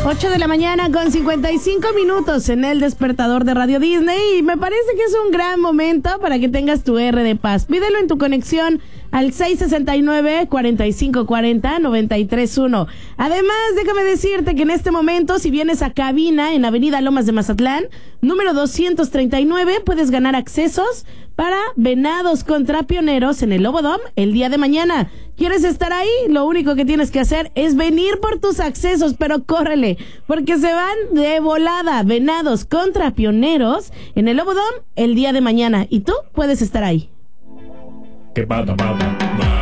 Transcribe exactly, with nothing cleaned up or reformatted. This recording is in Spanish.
ocho de la mañana con cincuenta y cinco minutos en el despertador de Radio Disney y me parece que es un gran momento para que tengas tu R de paz. Pídelo en tu conexión al seis sesenta y nueve, cuarenta y cinco cuarenta, noventa y tres uno. Además, déjame decirte que en este momento, si vienes a cabina en Avenida Lomas de Mazatlán, número doscientos treinta y nueve, puedes ganar accesos para Venados contra Pioneros en el Lobodom el día de mañana. ¿Quieres estar ahí? Lo único que tienes que hacer es venir por tus accesos, pero córrele, porque se van de volada. Venados contra Pioneros en el Lobodom el día de mañana y tú puedes estar ahí. Que bada, bada, bada.